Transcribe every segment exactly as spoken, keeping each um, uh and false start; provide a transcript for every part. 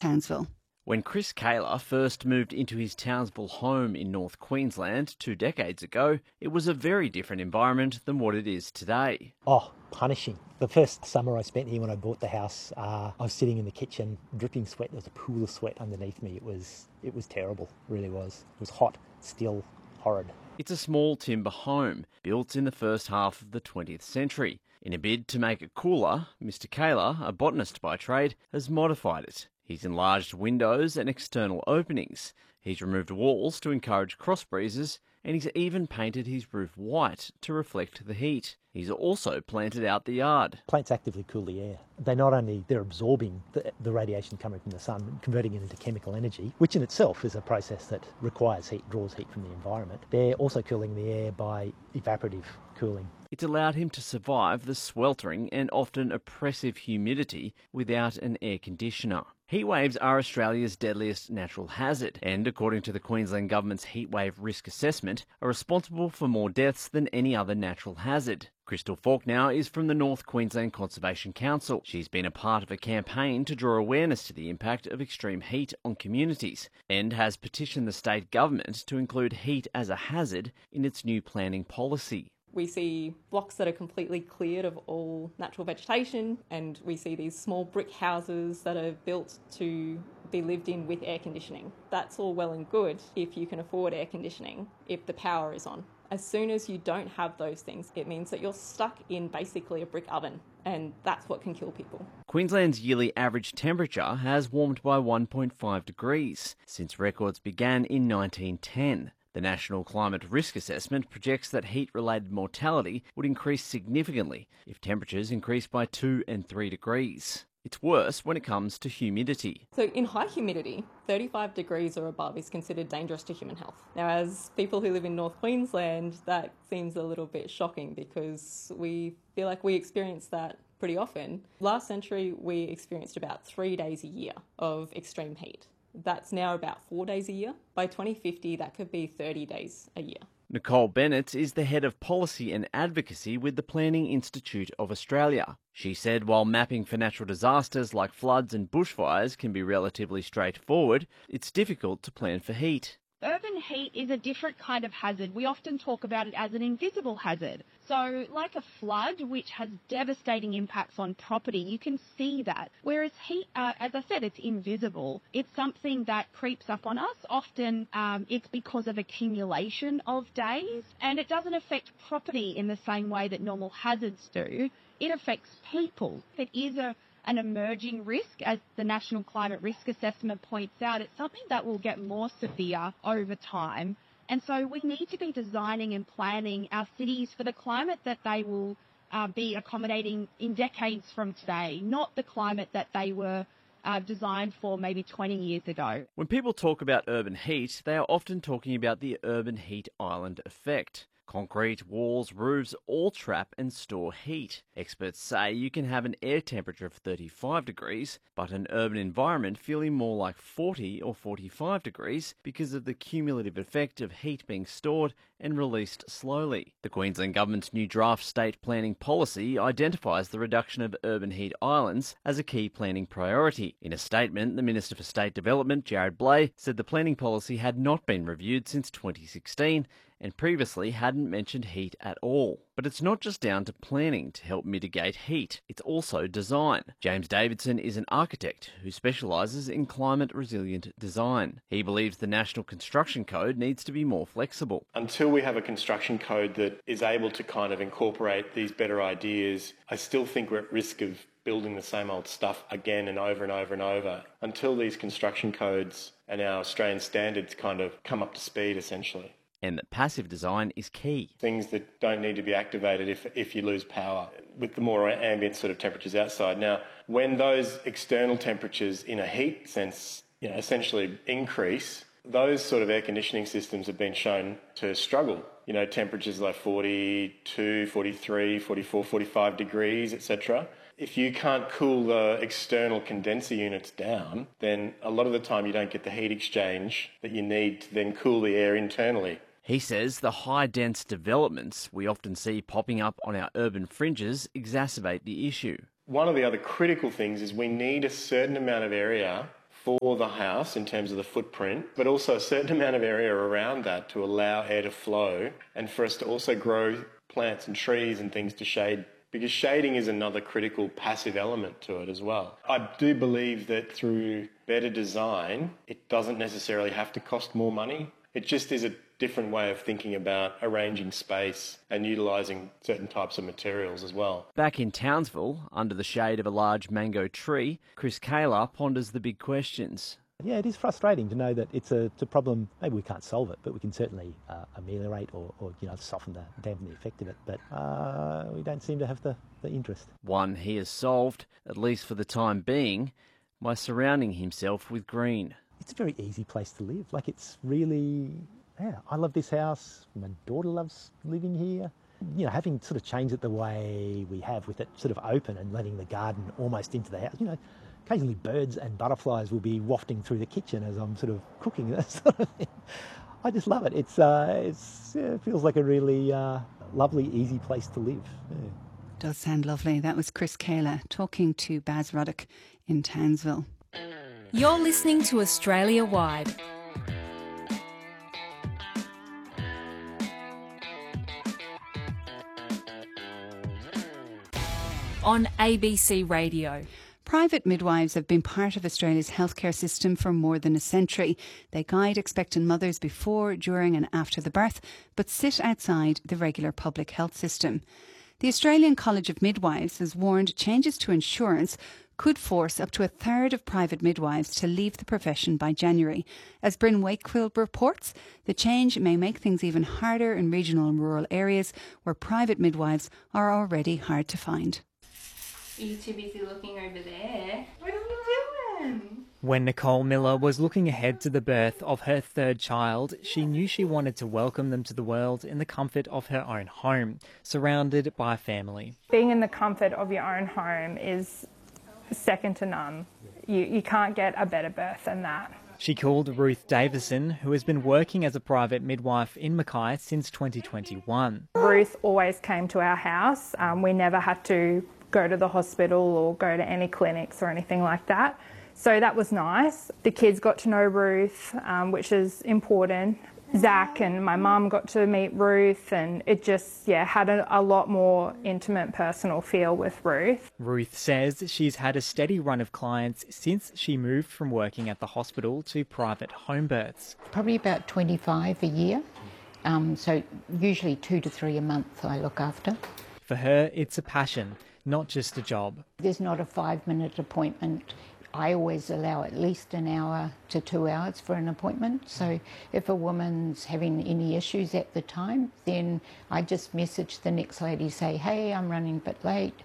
Townsville. When Chris Kaler first moved into his Townsville home in North Queensland two decades ago, it was a very different environment than what it is today. Oh, punishing. The first summer I spent here when I bought the house, uh, I was sitting in the kitchen, dripping sweat. There was a pool of sweat underneath me. It was, it was terrible, it really was. It was hot, still, horrid. It's a small timber home built in the first half of the twentieth century. In a bid to make it cooler, Mister Kaler, a botanist by trade, has modified it. He's enlarged windows and external openings. He's removed walls to encourage cross breezes, and he's even painted his roof white to reflect the heat. He's also planted out the yard. Plants actively cool the air. They not only, they're absorbing the, the radiation coming from the sun, converting it into chemical energy, which in itself is a process that requires heat, draws heat from the environment. They're also cooling the air by evaporative cooling. It's allowed him to survive the sweltering and often oppressive humidity without an air conditioner. Heatwaves are Australia's deadliest natural hazard and, according to the Queensland Government's heatwave risk assessment, are responsible for more deaths than any other natural hazard. Crystal Faulkner is from the North Queensland Conservation Council. She's been a part of a campaign to draw awareness to the impact of extreme heat on communities and has petitioned the state government to include heat as a hazard in its new planning policy. We see blocks that are completely cleared of all natural vegetation, and we see these small brick houses that are built to be lived in with air conditioning. That's all well and good if you can afford air conditioning, if the power is on. As soon as you don't have those things, it means that you're stuck in basically a brick oven, and that's what can kill people. Queensland's yearly average temperature has warmed by one point five degrees since records began in nineteen ten. The National Climate Risk Assessment projects that heat-related mortality would increase significantly if temperatures increase by two and three degrees. It's worse when it comes to humidity. So in high humidity, thirty-five degrees or above is considered dangerous to human health. Now, as people who live in North Queensland, that seems a little bit shocking because we feel like we experience that pretty often. Last century, we experienced about three days a year of extreme heat. That's now about four days a year. By twenty fifty, that could be thirty days a year. Nicole Bennett is the head of policy and advocacy with the Planning Institute of Australia. She said while mapping for natural disasters like floods and bushfires can be relatively straightforward, it's difficult to plan for heat. Urban heat is a different kind of hazard. We often talk about it as an invisible hazard. So like a flood, which has devastating impacts on property, you can see that. Whereas heat, uh, as I said, it's invisible. It's something that creeps up on us. Often um, it's because of accumulation of days, and it doesn't affect property in the same way that normal hazards do. It affects people. It is a an emerging risk, as the National Climate Risk Assessment points out. It's something that will get more severe over time. And so we need to be designing and planning our cities for the climate that they will uh, be accommodating in decades from today, not the climate that they were uh, designed for maybe twenty years ago. When people talk about urban heat, they are often talking about the urban heat island effect. Concrete, walls, roofs all trap and store heat. Experts say you can have an air temperature of thirty-five degrees, but an urban environment feeling more like forty or forty-five degrees because of the cumulative effect of heat being stored and released slowly. The Queensland Government's new draft state planning policy identifies the reduction of urban heat islands as a key planning priority. In a statement, the Minister for State Development, Jared Blay, said the planning policy had not been reviewed since twenty sixteen and previously hadn't mentioned heat at all. But it's not just down to planning to help mitigate heat, it's also design. James Davidson is an architect who specialises in climate-resilient design. He believes the National Construction Code needs to be more flexible. Until we have a construction code that is able to kind of incorporate these better ideas, I still think we're at risk of building the same old stuff again and over and over and over until these construction codes and our Australian standards kind of come up to speed, essentially. And that passive design is key. Things that don't need to be activated if, if you lose power with the more ambient sort of temperatures outside. Now, when those external temperatures in a heat sense, you know, essentially increase, those sort of air conditioning systems have been shown to struggle. You know, temperatures like forty-two, forty-three, forty-four, forty-five degrees, et cetera. If you can't cool the external condenser units down, then a lot of the time you don't get the heat exchange that you need to then cool the air internally. He says the high-dense developments we often see popping up on our urban fringes exacerbate the issue. One of the other critical things is we need a certain amount of area for the house in terms of the footprint, but also a certain amount of area around that to allow air to flow and for us to also grow plants and trees and things to shade, because shading is another critical passive element to it as well. I do believe that through better design, it doesn't necessarily have to cost more money. It just is a different way of thinking about arranging space and utilising certain types of materials as well. Back in Townsville, under the shade of a large mango tree, Chris Kaler ponders the big questions. Yeah, it is frustrating to know that it's a, it's a problem. Maybe we can't solve it, but we can certainly uh, ameliorate or, or you know soften the dampen the effect of it. But uh, we don't seem to have the, the interest. One he has solved, at least for the time being, by surrounding himself with green. It's a very easy place to live. Like, it's really, yeah, I love this house. My daughter loves living here. You know, having sort of changed it the way we have, with it sort of open and letting the garden almost into the house, you know, occasionally birds and butterflies will be wafting through the kitchen as I'm sort of cooking, that sort of thing. I just love it. It's, uh, it's yeah, it feels like a really uh, lovely, easy place to live. Yeah. Does sound lovely. That was Chris Kaler talking to Baz Ruddock in Townsville. You're listening to Australia Wide. On A B C Radio. Private midwives have been part of Australia's healthcare system for more than a century. They guide expectant mothers before, during and after the birth, but sit outside the regular public health system. The Australian College of Midwives has warned changes to insurance could force up to a third of private midwives to leave the profession by January. As Bryn Wakefield reports, the change may make things even harder in regional and rural areas where private midwives are already hard to find. Are you too busy looking over there? What are you doing? When Nicole Miller was looking ahead to the birth of her third child, she knew she wanted to welcome them to the world in the comfort of her own home, surrounded by family. Being in the comfort of your own home is second to none. You, you can't get a better birth than that. She called Ruth Davison, who has been working as a private midwife in Mackay since twenty twenty-one. Ruth always came to our house. Um, we never had to go to the hospital or go to any clinics or anything like that. So that was nice. The kids got to know Ruth, um, which is important. Zach and my mum got to meet Ruth, and it just, yeah, had a, a lot more intimate, personal feel with Ruth. Ruth says she's had a steady run of clients since she moved from working at the hospital to private home births. Probably about twenty-five a year, um, so usually two to three a month I look after. For her, it's a passion, not just a job. There's not a five-minute appointment. I always allow at least an hour to two hours for an appointment. So if a woman's having any issues at the time, then I just message the next lady, say, hey, I'm running a bit late.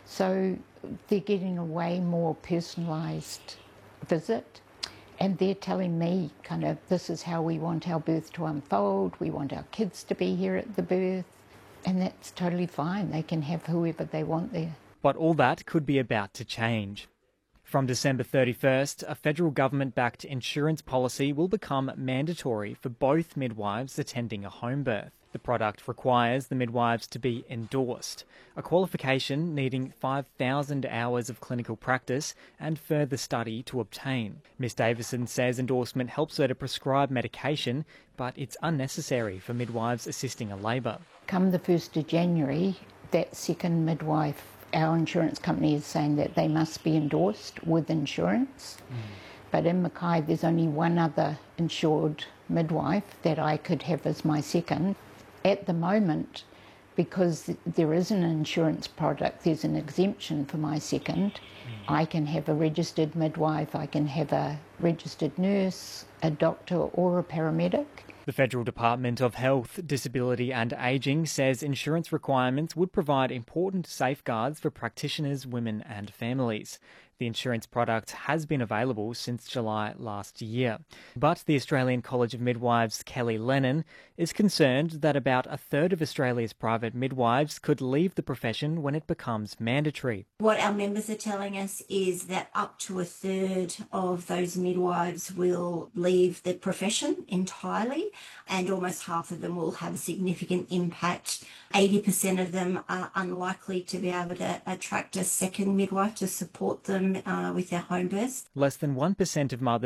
So they're getting a way more personalised visit. And they're telling me kind of, this is how we want our birth to unfold. We want our kids to be here at the birth. And that's totally fine. They can have whoever they want there. But all that could be about to change. From December thirty-first, a federal government-backed insurance policy will become mandatory for both midwives attending a home birth. The product requires the midwives to be endorsed, a qualification needing five thousand hours of clinical practice and further study to obtain. Miss Davison says endorsement helps her to prescribe medication, but it's unnecessary for midwives assisting a labour. Come the first of January, that second midwife, our insurance company is saying that they must be endorsed with insurance. Mm. But in Mackay, there's only one other insured midwife that I could have as my second. At the moment, because there is an insurance product, there's an exemption for my second. Mm. I can have a registered midwife, I can have a registered nurse, a doctor or a paramedic. The Federal Department of Health, Disability and Ageing says insurance requirements would provide important safeguards for practitioners, women and families. The insurance product has been available since July last year. But the Australian College of Midwives' Kelly Lennon is concerned that about a third of Australia's private midwives could leave the profession when it becomes mandatory. What our members are telling us is that up to a third of those midwives will leave the profession entirely, and almost half of them will have a significant impact. eighty percent of them are unlikely to be able to attract a second midwife to support them uh, with their home births. Less than one percent of mothers